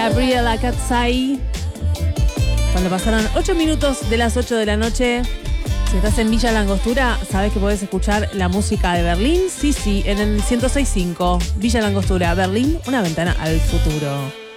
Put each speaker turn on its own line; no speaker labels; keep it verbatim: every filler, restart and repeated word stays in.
Gabriela Katsai. Cuando pasaron ocho minutos de las ocho de la noche, si estás en Villa Langostura, sabes que podés escuchar la música de Berlín. Sí, sí, en el ciento seis punto cinco. Villa Langostura, Berlín, una ventana al futuro.